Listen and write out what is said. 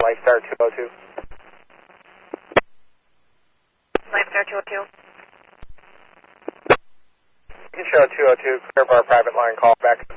LifeStar 202. LifeStar 202. You can show 202, clear bar private line, call back to